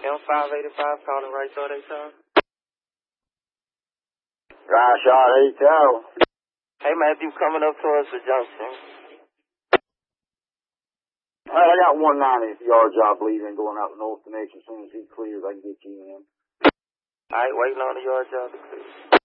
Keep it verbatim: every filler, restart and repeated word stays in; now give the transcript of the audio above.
M five eighty-five calling right there, they tell. Right shot, eight tower. Hey, Matthew, coming up towards the junction. Hey, I got one ninety yard job leaving, going out the north connection. As soon as he clears, I can get you in. All right, waiting on the yard job to clear.